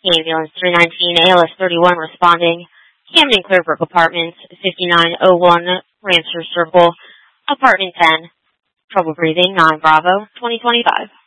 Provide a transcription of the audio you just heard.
Ambulance 319 ALS 31 responding. Camden Clearbrook Apartments, 5901 Rancher Circle, Apartment 10. Trouble breathing, 9 Bravo, 2025.